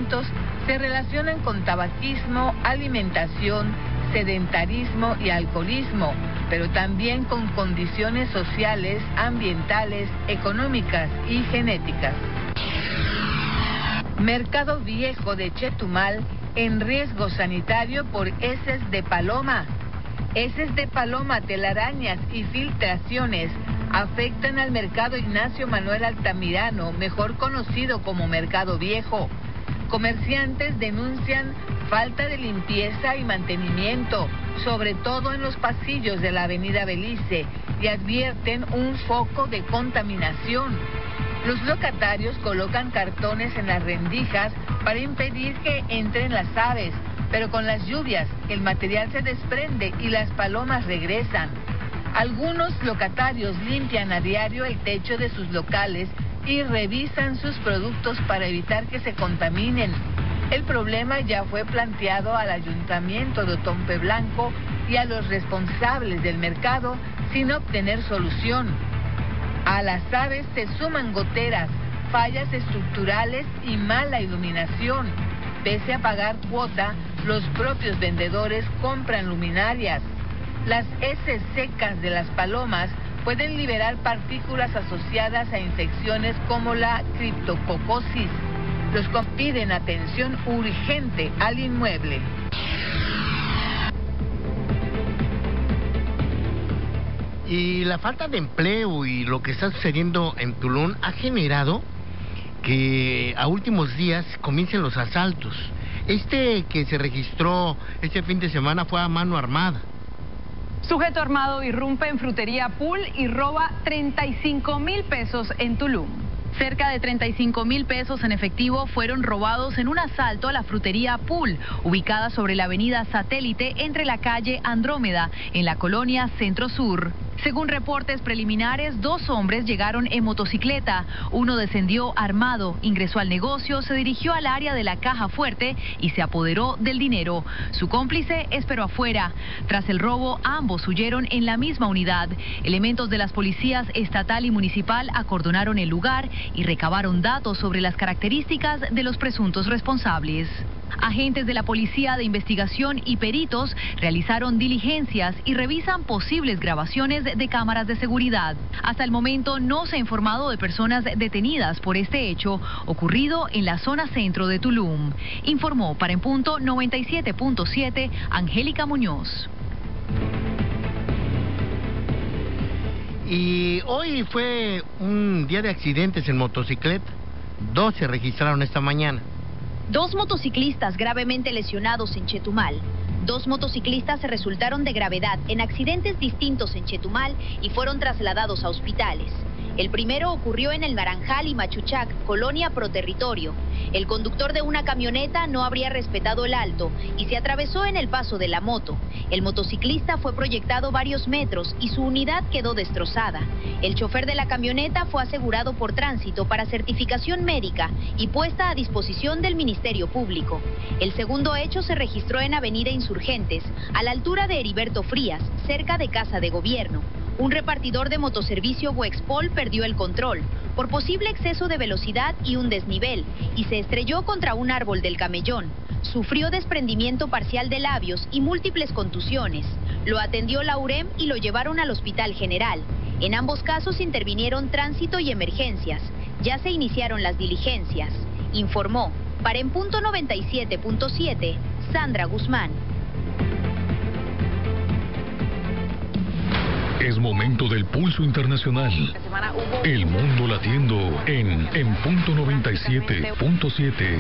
alimentos se relacionan con tabaquismo, alimentación, sedentarismo y alcoholismo, pero también con condiciones sociales, ambientales, económicas y genéticas. Mercado Viejo de Chetumal en riesgo sanitario por heces de paloma. Heces de paloma, telarañas y filtraciones afectan al mercado Ignacio Manuel Altamirano, mejor conocido como Mercado Viejo. Comerciantes denuncian falta de limpieza y mantenimiento, sobre todo en los pasillos de la avenida Belice, y advierten un foco de contaminación. Los locatarios colocan cartones en las rendijas para impedir que entren las aves, pero con las lluvias el material se desprende y las palomas regresan. Algunos locatarios limpian a diario el techo de sus locales y revisan sus productos para evitar que se contaminen. El problema ya fue planteado al Ayuntamiento de Otompe Blanco y a los responsables del mercado sin obtener solución. A las aves se suman goteras, fallas estructurales y mala iluminación. Pese a pagar cuota, los propios vendedores compran luminarias. Las heces secas de las palomas pueden liberar partículas asociadas a infecciones como la criptococosis. Los piden atención urgente al inmueble. Y la falta de empleo y lo que está sucediendo en Tulum ha generado que a últimos días comiencen los asaltos. Este que se registró este fin de semana fue a mano armada. Sujeto armado irrumpe en frutería Pool y roba 35,000 pesos en Tulum. Cerca de 35,000 pesos en efectivo fueron robados en un asalto a la frutería Pool, ubicada sobre la avenida Satélite entre la calle Andrómeda, en la colonia Centro Sur. Según reportes preliminares, 2 hombres llegaron en motocicleta. Uno descendió armado, ingresó al negocio, se dirigió al área de la caja fuerte y se apoderó del dinero. Su cómplice esperó afuera. Tras el robo, ambos huyeron en la misma unidad. Elementos de las policías estatal y municipal acordonaron el lugar y recabaron datos sobre las características de los presuntos responsables. Agentes de la Policía de Investigación y peritos realizaron diligencias y revisan posibles grabaciones de cámaras de seguridad. Hasta el momento no se ha informado de personas detenidas por este hecho ocurrido en la zona centro de Tulum. Informó para En Punto 97.7 Angélica Muñoz. Y hoy fue un día de accidentes en motocicleta. 2 se registraron esta mañana. 2 motociclistas gravemente lesionados en Chetumal. 2 motociclistas resultaron de gravedad en accidentes distintos en Chetumal y fueron trasladados a hospitales. El primero ocurrió en el Naranjal y Machuchac, colonia Proterritorio. El conductor de una camioneta no habría respetado el alto y se atravesó en el paso de la moto. El motociclista fue proyectado varios metros y su unidad quedó destrozada. El chofer de la camioneta fue asegurado por tránsito para certificación médica y puesta a disposición del Ministerio Público. El segundo hecho se registró en Avenida Insurgentes, a la altura de Heriberto Frías, cerca de Casa de Gobierno. Un repartidor de motoservicio Wexpol perdió el control por posible exceso de velocidad y un desnivel y se estrelló contra un árbol del camellón. Sufrió desprendimiento parcial de labios y múltiples contusiones. Lo atendió la UREM y lo llevaron al Hospital General. En ambos casos intervinieron tránsito y emergencias. Ya se iniciaron las diligencias. Informó para En Punto 97.7 Sandra Guzmán. Es momento del pulso internacional. El mundo latiendo en Punto 97.7.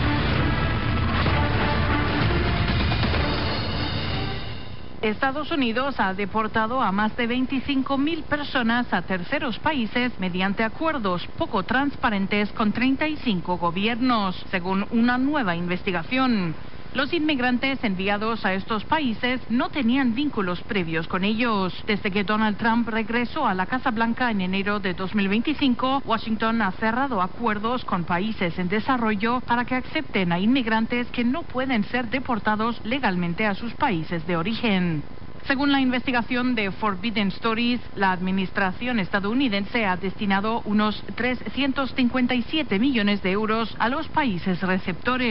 Estados Unidos ha deportado a más de 25,000 personas a terceros países mediante acuerdos poco transparentes con 35 gobiernos, según una nueva investigación. Los inmigrantes enviados a estos países no tenían vínculos previos con ellos. Desde que Donald Trump regresó a la Casa Blanca en enero de 2025, Washington ha cerrado acuerdos con países en desarrollo para que acepten a inmigrantes que no pueden ser deportados legalmente a sus países de origen. Según la investigación de Forbidden Stories, la administración estadounidense ha destinado unos 357 millones de euros a los países receptores.